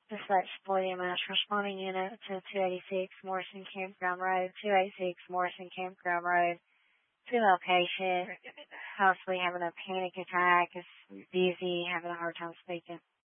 Dispatch EMS responding unit to 286 Morrison Campground Road, 286 Morrison Campground Road. Female patient, possibly having a panic attack, is dizzy, having a hard time speaking.